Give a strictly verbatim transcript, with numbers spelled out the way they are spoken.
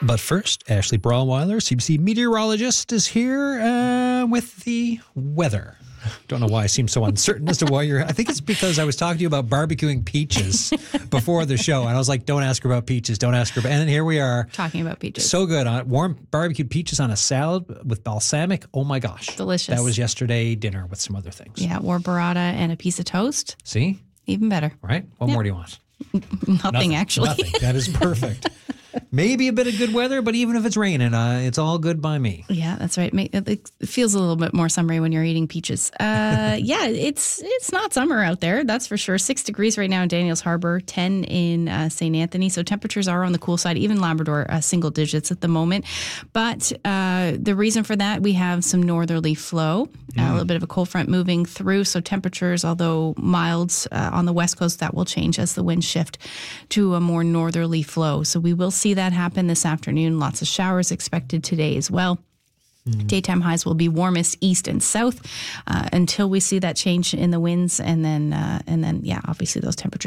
But first, Ashley Brawlweiler, C B C meteorologist, is here uh, with the weather. Don't know why I seem so uncertain as to why you're... I think it's because I was talking to you about barbecuing peaches before the show, and I was like, don't ask her about peaches, don't ask her about... And then here we are. Talking about peaches. So good. On warm barbecued peaches on a salad with balsamic. Oh, my gosh. Delicious. That was yesterday dinner with some other things. Yeah, or burrata and a piece of toast. See? Even better. Right? What Yep. more do you want? Nothing, Nothing, actually. Nothing. That is perfect. Maybe a bit of good weather, but even if it's raining, uh, it's all good by me. Yeah, that's right. It feels a little bit more summery when you're eating peaches. Uh, yeah, it's it's not summer out there, that's for sure. Six degrees right now in Daniels Harbor, ten in uh, Saint Anthony. So temperatures are on the cool side, even Labrador, uh, single digits at the moment. But uh, the reason for that, we have some northerly flow, mm. uh, a little bit of a cold front moving through. So temperatures, although mild uh, on the west coast, that will change as the winds shift to a more northerly flow. So we will see that happen this afternoon. Lots of showers expected today as well. Mm. Daytime highs will be warmest east and south uh, until we see that change in the winds, and then uh, and then yeah, obviously those temperatures